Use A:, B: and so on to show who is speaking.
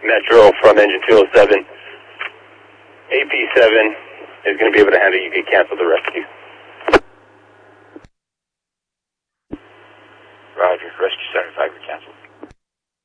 A: Metro from engine 207. AP7 is going to be able to handle you. You can cancel the rescue.
B: Roger. Rescue 75, we cancel.